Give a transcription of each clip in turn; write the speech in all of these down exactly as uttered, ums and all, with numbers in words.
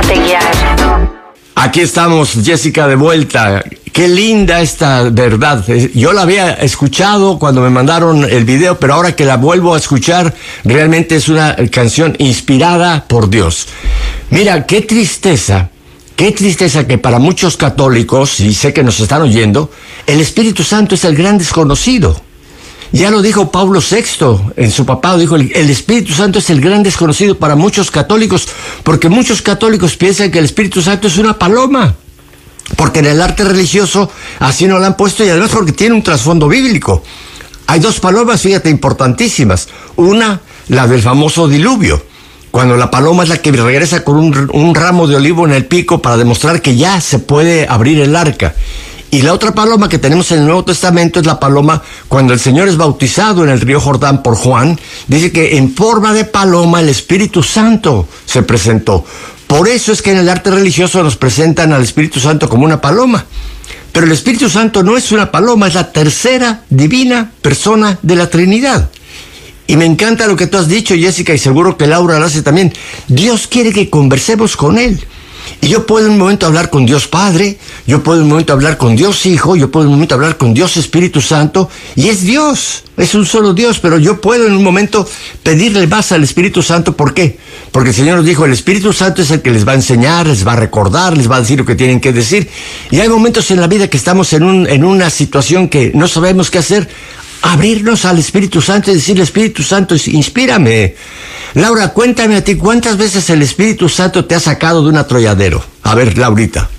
Déjate guiar. Aquí estamos, Jessica, de vuelta. Qué linda esta verdad. Yo la había escuchado cuando me mandaron el video, pero ahora que la vuelvo a escuchar, realmente es una canción inspirada por Dios. Mira, qué tristeza, qué tristeza que para muchos católicos, y sé que nos están oyendo, el Espíritu Santo es el gran desconocido. Ya lo dijo Pablo sexto en su papado, dijo, el, el Espíritu Santo es el gran desconocido para muchos católicos, porque muchos católicos piensan que el Espíritu Santo es una paloma, porque en el arte religioso así nos lo han puesto, y además porque tiene un trasfondo bíblico. Hay dos palomas, fíjate, importantísimas. Una, la del famoso diluvio, cuando la paloma es la que regresa con un, un ramo de olivo en el pico para demostrar que ya se puede abrir el arca. Y la otra paloma que tenemos en el Nuevo Testamento es la paloma cuando el Señor es bautizado en el río Jordán por Juan. Dice que en forma de paloma el Espíritu Santo se presentó. Por eso es que en el arte religioso nos presentan al Espíritu Santo como una paloma. Pero el Espíritu Santo no es una paloma, es la tercera divina persona de la Trinidad. Y me encanta lo que tú has dicho, Jessica, y seguro que Laura lo hace también. Dios quiere que conversemos con Él. Y yo puedo en un momento hablar con Dios Padre, yo puedo en un momento hablar con Dios Hijo, yo puedo en un momento hablar con Dios Espíritu Santo, y es Dios, es un solo Dios, pero yo puedo en un momento pedirle más al Espíritu Santo. ¿Por qué? Porque el Señor nos dijo, el Espíritu Santo es el que les va a enseñar, les va a recordar, les va a decir lo que tienen que decir. Y hay momentos en la vida que estamos en, un, en una situación que no sabemos qué hacer. Abrirnos al Espíritu Santo y decirle, Espíritu Santo, inspírame. Laura, cuéntame a ti, ¿cuántas veces el Espíritu Santo te ha sacado de un atolladero? A ver, Laurita.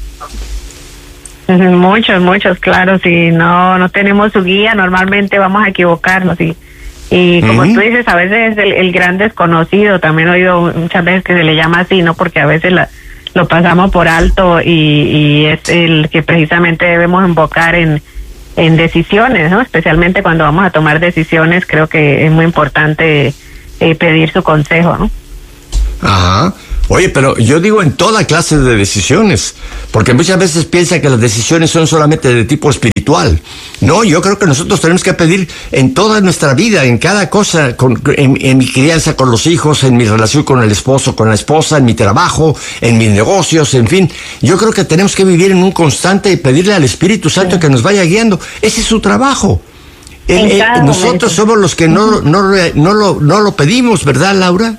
Muchos, muchos, claro. Si no no tenemos su guía, normalmente vamos a equivocarnos. Y, y como uh-huh. tú dices, a veces es el, el gran desconocido. También he oído muchas veces que se le llama así, ¿no? Porque a veces la, lo pasamos por alto y, y es el que precisamente debemos invocar en en decisiones, ¿no? Especialmente cuando vamos a tomar decisiones, creo que es muy importante eh, pedir su consejo, ¿no? Ajá. Oye, pero yo digo en toda clase de decisiones, porque muchas veces piensa que las decisiones son solamente de tipo espiritual. No, yo creo que nosotros tenemos que pedir en toda nuestra vida, en cada cosa, con, en, en mi crianza con los hijos, en mi relación con el esposo, con la esposa, en mi trabajo, en mis negocios, en fin. Yo creo que tenemos que vivir en un constante y pedirle al Espíritu Santo sí. que nos vaya guiando. Ese es su trabajo. El, el, nosotros somos los que no, no, no, no, lo, no lo pedimos, ¿verdad, Laura?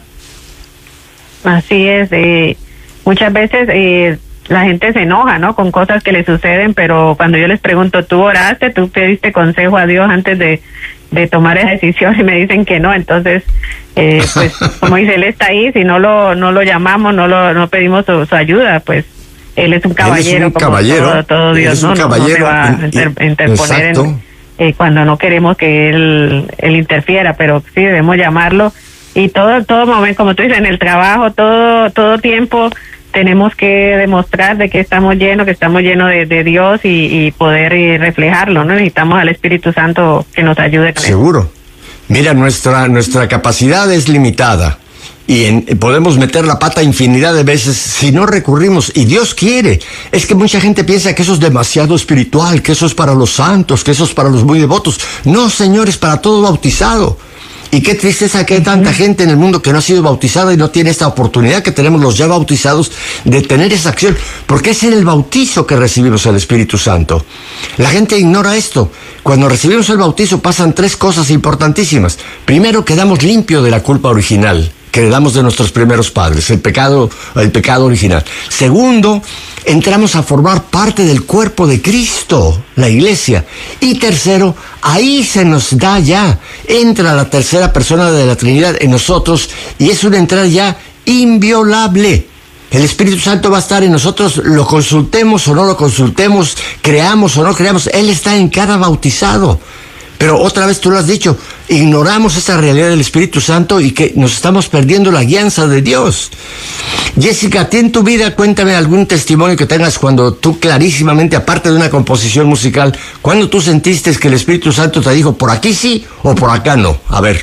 Así es, eh, muchas veces eh, la gente se enoja, ¿no? Con cosas que le suceden, pero cuando yo les pregunto, ¿tú oraste? ¿Tú pediste consejo a Dios antes de, de tomar esa decisión? Y me dicen que no. Entonces, eh, pues, como dice, Él está ahí, si no lo no lo llamamos, no lo no pedimos su, su ayuda, pues Él es un caballero, Él es un como caballero, todo, todo Dios, ¿no? No, no se va a inter, interponer en, eh, cuando no queremos que Él, él interfiera, pero sí debemos llamarlo. Y todo todo momento, como tú dices, en el trabajo, todo todo tiempo tenemos que demostrar de que estamos llenos, que estamos llenos de, de Dios y, y poder y reflejarlo, ¿no? Necesitamos al Espíritu Santo que nos ayude con Seguro. Eso. Mira, nuestra nuestra capacidad es limitada y en, podemos meter la pata infinidad de veces si no recurrimos, y Dios quiere. Es que mucha gente piensa que eso es demasiado espiritual, que eso es para los santos, que eso es para los muy devotos. No, Señor, es para todo bautizado. Y qué tristeza que hay tanta gente en el mundo que no ha sido bautizada y no tiene esta oportunidad que tenemos los ya bautizados de tener esa acción, porque es en el bautizo que recibimos el Espíritu Santo. La gente ignora esto. Cuando recibimos el bautizo pasan tres cosas importantísimas. Primero, quedamos limpios de la culpa original que heredamos de nuestros primeros padres, el pecado, el pecado original. Segundo, entramos a formar parte del cuerpo de Cristo, la iglesia. Y tercero, ahí se nos da ya, entra la tercera persona de la Trinidad en nosotros, y es una entrada ya inviolable. El Espíritu Santo va a estar en nosotros, lo consultemos o no lo consultemos, creamos o no creamos, Él está en cada bautizado. Pero otra vez tú lo has dicho, ignoramos esa realidad del Espíritu Santo y que nos estamos perdiendo la guianza de Dios. Jessica, ¿a ti en tu vida, cuéntame algún testimonio que tengas cuando tú clarísimamente, aparte de una composición musical, cuando tú sentiste que el Espíritu Santo te dijo, por aquí sí o por acá no? A ver.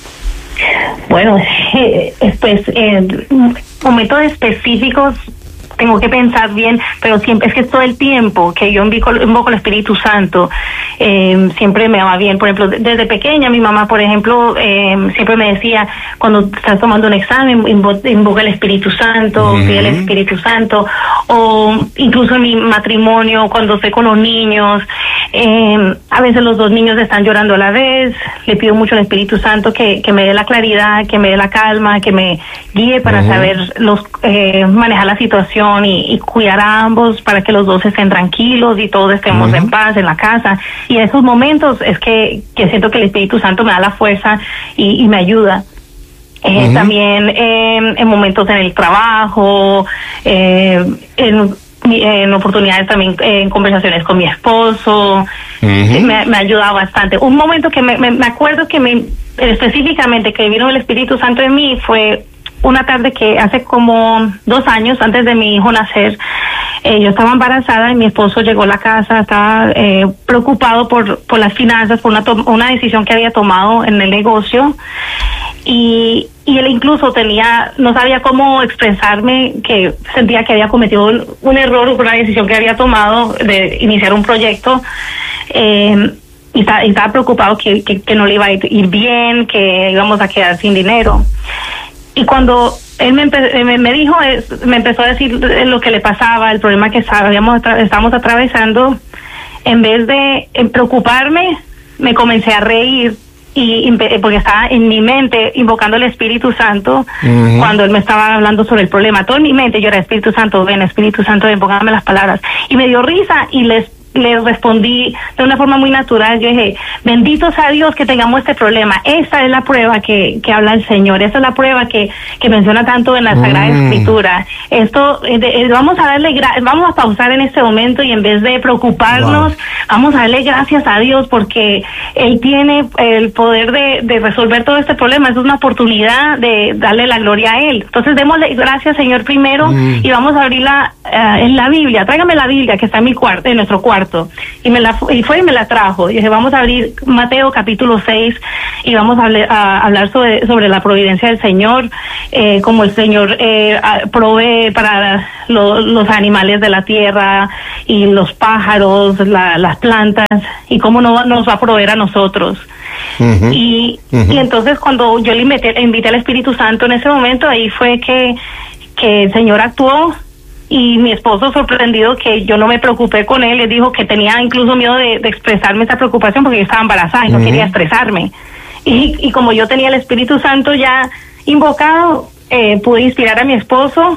Bueno, eh, pues en eh, momentos específicos tengo que pensar bien, pero siempre es que todo el tiempo que yo invoco, invoco al Espíritu Santo, eh, siempre me va bien. Por ejemplo, desde pequeña mi mamá, por ejemplo, eh, siempre me decía, cuando estás tomando un examen, invo invoca el Espíritu Santo, Mm. pide el Espíritu Santo, o incluso en mi matrimonio, cuando estoy con los niños, eh, a veces los dos niños están llorando a la vez, le pido mucho al Espíritu Santo que, que me dé la claridad, que me dé la calma, que me guíe para Ujú. saber los eh, manejar la situación y, y cuidar a ambos para que los dos estén tranquilos y todos estemos Ujú. en paz en la casa. Y en esos momentos es que, que siento que el Espíritu Santo me da la fuerza y, y me ayuda. Eh, Ujú. También eh, en momentos en el trabajo, eh, en, en oportunidades también, eh, en conversaciones con mi esposo, Ujú. me, me ha ayudado bastante. Un momento que me, me, me acuerdo que me específicamente que vino el Espíritu Santo en mí fue una tarde que hace como dos años antes de mi hijo nacer. Eh, yo estaba embarazada y mi esposo llegó a la casa, estaba eh, preocupado por, por las finanzas, por una, una decisión que había tomado en el negocio. Y, y él incluso tenía, no sabía cómo expresarme, que sentía que había cometido un, un error por la decisión que había tomado de iniciar un proyecto. Eh, y, está, y estaba preocupado que, que, que no le iba a ir bien, que íbamos a quedar sin dinero. Y cuando él me, me, me dijo, me empezó a decir lo que le pasaba, el problema que estábamos, estábamos atravesando, en vez de preocuparme, me comencé a reír. Y porque estaba en mi mente invocando el Espíritu Santo. Uh-huh. Cuando él me estaba hablando sobre el problema, todo en mi mente yo era Espíritu Santo, ven Espíritu Santo, ven, póngame las palabras, y me dio risa y les le respondí de una forma muy natural. Yo dije, bendito sea Dios que tengamos este problema. Esta es la prueba que, que habla el Señor. Esta es la prueba que, que menciona tanto en la Sagrada mm. Escritura. Esto, eh, de, eh, vamos a darle, vamos a pausar en este momento y en vez de preocuparnos, wow. vamos a darle gracias a Dios porque Él tiene el poder de, de resolver todo este problema. Es una oportunidad de darle la gloria a Él. Entonces, démosle gracias, Señor, primero mm. y vamos a abrirla uh, en la Biblia. Tráigame la Biblia que está en mi cuarto, en nuestro cuarto. Y me la y fue y me la trajo. Y dije, vamos a abrir Mateo capítulo seis y vamos a, hablar, a hablar sobre, sobre la providencia del Señor, eh, como el Señor eh, provee para lo, los animales de la tierra y los pájaros, la, las plantas, y cómo no nos va a proveer a nosotros. Uh-huh. Y, uh-huh. y entonces cuando yo le invité, invité al Espíritu Santo en ese momento, ahí fue que, que el Señor actuó. Y mi esposo, sorprendido que yo no me preocupé con él, le dijo que tenía incluso miedo de, de expresarme esa preocupación porque yo estaba embarazada y no uh-huh. quería estresarme. Y, y como yo tenía el Espíritu Santo ya invocado, eh, pude inspirar a mi esposo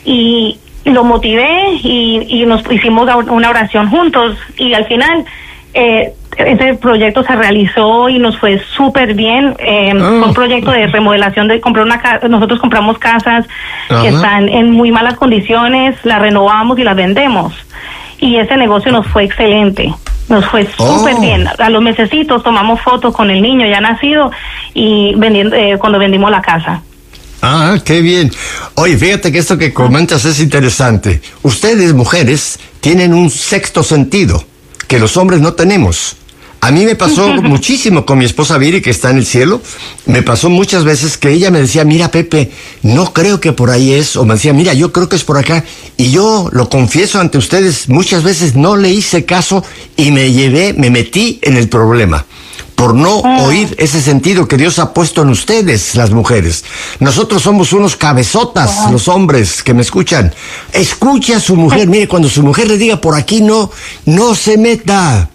y lo motivé y, y nos hicimos una oración juntos. Y al final, eh, ese proyecto se realizó y nos fue súper bien. Eh, oh. Fue un proyecto de remodelación de comprar una casa. Nosotros compramos casas uh-huh. que están en muy malas condiciones, las renovamos y las vendemos. Y ese negocio nos fue excelente. Nos fue súper oh. bien. A los mesecitos tomamos fotos con el niño ya nacido y vendiendo eh, cuando vendimos la casa. Ah, qué bien. Oye, fíjate que esto que comentas es interesante. Ustedes, mujeres, tienen un sexto sentido que los hombres no tenemos. A mí me pasó muchísimo con mi esposa Viri, que está en el cielo. Me pasó muchas veces que ella me decía, mira, Pepe, no creo que por ahí es. O me decía, mira, yo creo que es por acá. Y yo lo confieso ante ustedes, muchas veces no le hice caso y me llevé, me metí en el problema. Por no ah. oír ese sentido que Dios ha puesto en ustedes, las mujeres. Nosotros somos unos cabezotas, ah. los hombres que me escuchan. Escuche a su mujer, mire, cuando su mujer le diga por aquí no, no se meta.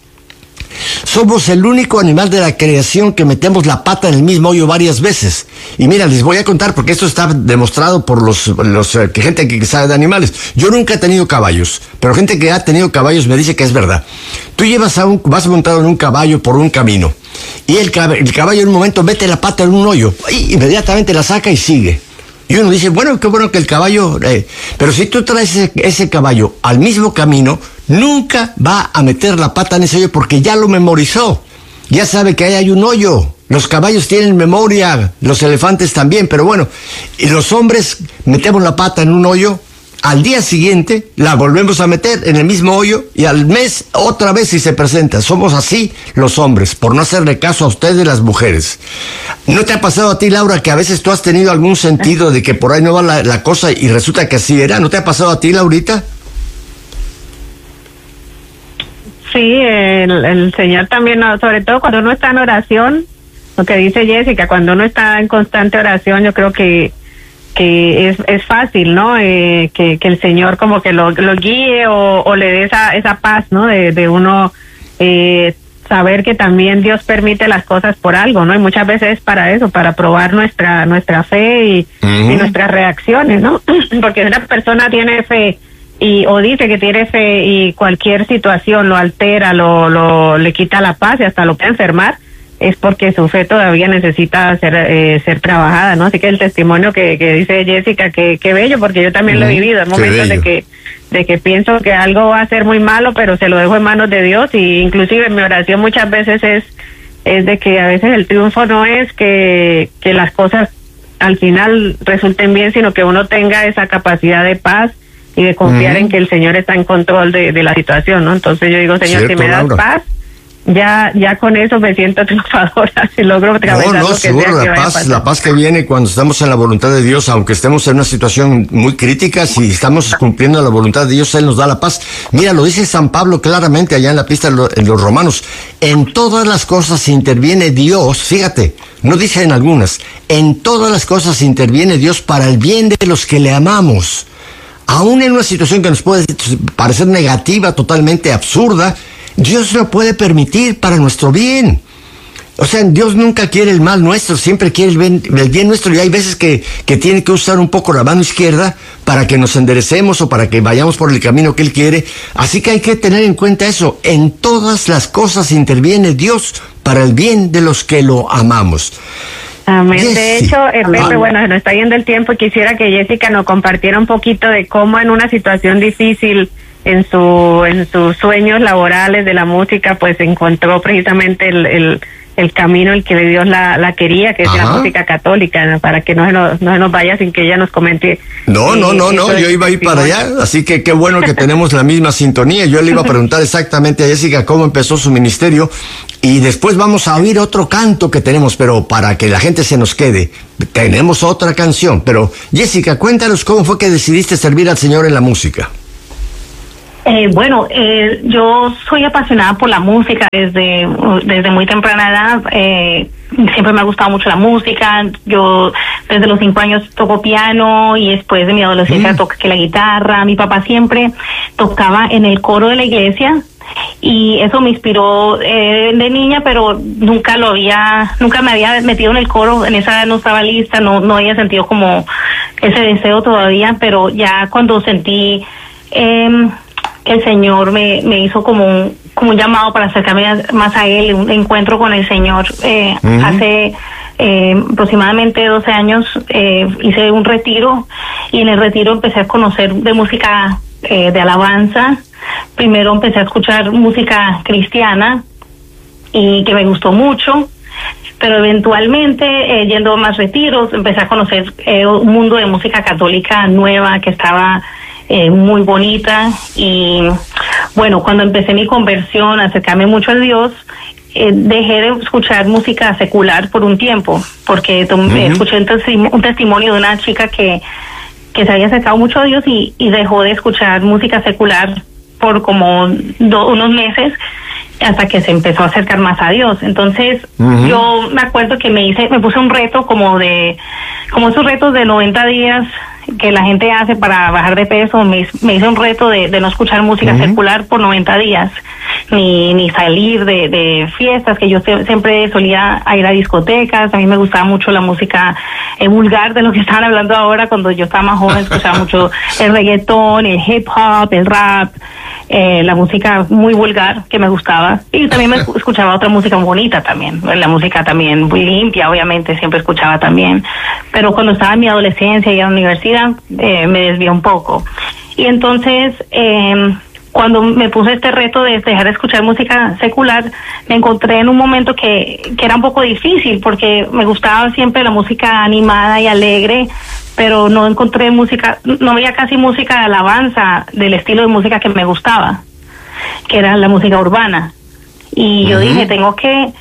Somos el único animal de la creación que metemos la pata en el mismo hoyo varias veces. Y mira, les voy a contar porque esto está demostrado por los, los eh, que gente que sabe de animales. Yo nunca he tenido caballos, pero gente que ha tenido caballos me dice que es verdad. Tú llevas a un, vas montado en un caballo por un camino y el, el caballo en un momento mete la pata en un hoyo y inmediatamente la saca y sigue. Y uno dice, bueno, qué bueno que el caballo... Eh, pero si tú traes ese, ese caballo al mismo camino, nunca va a meter la pata en ese hoyo porque ya lo memorizó. Ya sabe que ahí hay un hoyo. Los caballos tienen memoria, los elefantes también, pero bueno, y los hombres metemos la pata en un hoyo, al día siguiente la volvemos a meter en el mismo hoyo y al mes otra vez si se presenta. Somos así los hombres, por no hacerle caso a ustedes las mujeres. ¿No te ha pasado a ti, Laura, que a veces tú has tenido algún sentido de que por ahí no va la, la cosa y resulta que así era? ¿No te ha pasado a ti, Laurita? Sí, el, el Señor también, sobre todo cuando uno está en oración, lo que dice Jessica, cuando uno está en constante oración, yo creo que que es es fácil, ¿no? Eh, que, que el Señor como que lo, lo guíe o, o le dé esa esa paz, ¿no? De, de uno eh, saber que también Dios permite las cosas por algo, ¿no? Y muchas veces es para eso, para probar nuestra nuestra fe y, uh-huh. y nuestras reacciones, ¿no? Porque si una persona tiene fe y o dice que tiene fe y cualquier situación lo altera, lo lo le quita la paz y hasta lo puede enfermar, es porque su fe todavía necesita ser eh, ser trabajada, ¿no? Así que el testimonio que, que dice Jessica, que, que bello, porque yo también mm, lo he vivido, en momentos de que de que pienso que algo va a ser muy malo, pero se lo dejo en manos de Dios, y inclusive mi oración muchas veces es es de que a veces el triunfo no es que, que las cosas al final resulten bien, sino que uno tenga esa capacidad de paz y de confiar mm. en que el Señor está en control de, de la situación, ¿no? Entonces yo digo, Señor, si me das Laura. paz, ya ya con eso me siento triunfadora, si logro atravesar no, no, lo que seguro, sea que la vaya a paz, pasar. la paz que viene cuando estamos en la voluntad de Dios, aunque estemos en una situación muy crítica, si estamos cumpliendo la voluntad de Dios, Él nos da la paz. Mira, lo dice San Pablo claramente allá en la epístola en los Romanos, en todas las cosas interviene Dios, fíjate, no dice en algunas, en todas las cosas interviene Dios para el bien de los que le amamos. Aún en una situación que nos puede parecer negativa, totalmente absurda, Dios lo puede permitir para nuestro bien. O sea, Dios nunca quiere el mal nuestro, siempre quiere el bien, el bien nuestro, y hay veces que, que tiene que usar un poco la mano izquierda para que nos enderecemos o para que vayamos por el camino que Él quiere. Así que hay que tener en cuenta eso. En todas las cosas interviene Dios para el bien de los que lo amamos. Amén. Yes, de hecho, eh, Pepe, ah, bueno, se nos está yendo el tiempo y quisiera que Jessica nos compartiera un poquito de cómo en una situación difícil en su en sus sueños laborales de la música, pues encontró precisamente el, el, el camino el que Dios la, la quería, que es Ajá. la música católica, ¿no? Para que no se, nos, no se nos vaya sin que ella nos comente. No, eh, no, no, no, yo iba a ir para allá, así que qué bueno que tenemos la misma sintonía. Yo le iba a preguntar exactamente a Jessica cómo empezó su ministerio, y después vamos a oír otro canto que tenemos, pero para que la gente se nos quede, tenemos otra canción. Pero Jessica, cuéntanos cómo fue que decidiste servir al Señor en la música. Eh, bueno, eh, yo soy apasionada por la música desde desde muy temprana edad. Eh, siempre me ha gustado mucho la música. Yo desde los cinco años toco piano y después de mi adolescencia mm. toqué la guitarra. Mi papá siempre tocaba en el coro de la iglesia y eso me inspiró eh, de niña, pero nunca lo había, nunca me había metido en el coro. En esa edad no estaba lista, no no había sentido como ese deseo todavía, pero ya cuando sentí eh, el Señor me, me hizo como un, como un llamado para acercarme a, más a Él, un encuentro con el Señor. Eh, uh-huh. Hace eh, aproximadamente doce años eh, hice un retiro, y en el retiro empecé a conocer de música eh, de alabanza. Primero empecé a escuchar música cristiana y que me gustó mucho, pero eventualmente eh, yendo a más retiros empecé a conocer eh, un mundo de música católica nueva que estaba Eh, muy bonita. Y bueno, cuando empecé mi conversión, acercarme mucho a Dios, eh, dejé de escuchar música secular por un tiempo, porque tom- uh-huh. escuché un, testi- un testimonio de una chica que que se había acercado mucho a Dios y, y dejó de escuchar música secular por como do- unos meses, hasta que se empezó a acercar más a Dios. Entonces uh-huh. yo me acuerdo que me hice, me puse un reto como de, como esos retos de noventa días que la gente hace para bajar de peso. Me, me hice un reto de, de no escuchar música uh-huh. secular por noventa días, ni ni salir de, de fiestas, que yo se, siempre solía ir a discotecas. A mí me gustaba mucho la música eh, vulgar, de lo que estaban hablando ahora. Cuando yo estaba más joven escuchaba mucho el reggaetón, el hip hop, el rap, eh, la música muy vulgar que me gustaba, y también me escuchaba otra música muy bonita también, la música también muy limpia, obviamente siempre escuchaba también, pero cuando estaba en mi adolescencia y en la universidad eh, me desvié un poco. Y entonces eh, cuando me puse este reto de dejar de escuchar música secular, me encontré en un momento que, que era un poco difícil, porque me gustaba siempre la música animada y alegre, pero no encontré música, no había casi música de alabanza del estilo de música que me gustaba, que era la música urbana. Y yo uh-huh. dije, tengo que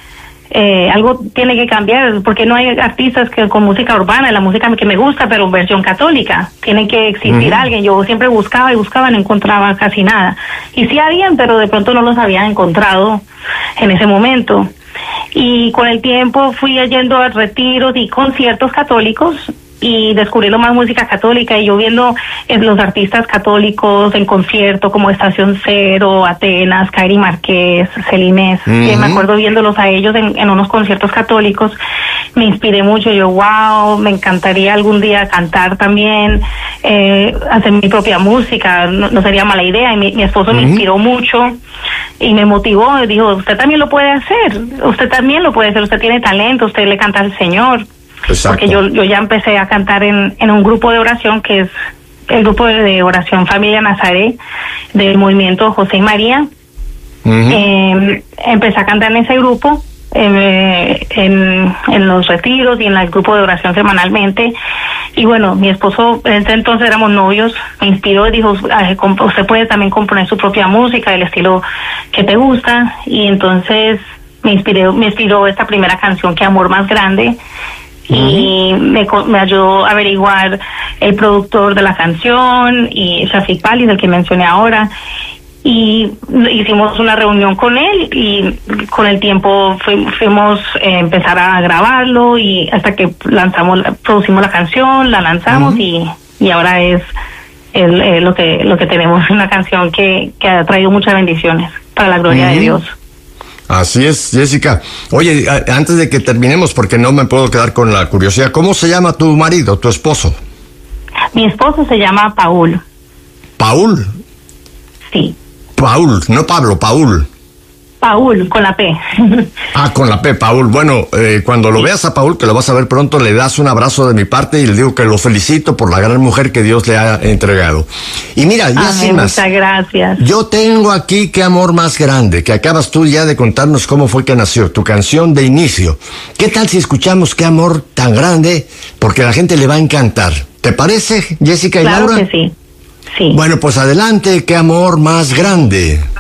eh, algo tiene que cambiar, porque no hay artistas que con música urbana, la música que me gusta, pero versión católica, tiene que existir uh-huh. alguien. Yo siempre buscaba y buscaba, no encontraba casi nada, y sí habían, pero de pronto no los había encontrado en ese momento. Y con el tiempo fui yendo a retiros y conciertos católicos y descubrí lo más música católica, y yo viendo eh, los artistas católicos en concierto como Estación Cero, Atenas, Kairi Márquez, Celines, uh-huh. eh, me acuerdo viéndolos a ellos en, en unos conciertos católicos, me inspiré mucho. Yo, wow, me encantaría algún día cantar también, eh, hacer mi propia música, no, no sería mala idea. Y mi, mi esposo uh-huh. me inspiró mucho y me motivó, y dijo, usted también lo puede hacer, usted también lo puede hacer, usted tiene talento, usted le canta al Señor. Exacto. Porque yo yo ya empecé a cantar en, en un grupo de oración que es el grupo de, de oración Familia Nazaret del movimiento José y María. Uh-huh. Eh, empecé a cantar en ese grupo, eh, en, en los retiros y en el grupo de oración semanalmente. Y bueno, mi esposo, en ese entonces éramos novios, me inspiró y dijo, usted puede también componer su propia música del estilo que te gusta. Y entonces me inspiró, me inspiró esta primera canción, que Amor Más Grande. Y me, me ayudó a averiguar el productor de la canción, y Shafiq Pali, del que mencioné ahora, y hicimos una reunión con él, y con el tiempo fu- fuimos a eh, empezar a grabarlo, y hasta que lanzamos, producimos la canción, la lanzamos, uh-huh. y, y ahora es el, eh, lo que lo que tenemos, una canción que, que ha traído muchas bendiciones para la gloria uh-huh. de Dios. Así es, Jessica. Oye, a, antes de que terminemos, porque no me puedo quedar con la curiosidad, ¿cómo se llama tu marido, tu esposo? Mi esposo se llama Paul. ¿Paul? Sí. Paul, no Pablo, Paul. Paul, con la P. Ah, con la P, Paul. Bueno, eh, cuando lo sí. veas a Paul, que lo vas a ver pronto, le das un abrazo de mi parte y le digo que lo felicito por la gran mujer que Dios le ha entregado. Y mira, ya Amén, sin más. Muchas gracias. Yo tengo aquí Qué Amor Más Grande, que acabas tú ya de contarnos cómo fue que nació, tu canción de inicio. ¿Qué tal si escuchamos Qué Amor Tan Grande? Porque a la gente le va a encantar. ¿Te parece, Jessica y claro Laura? Claro que sí. Sí. Bueno, pues adelante, Qué Amor Más Grande.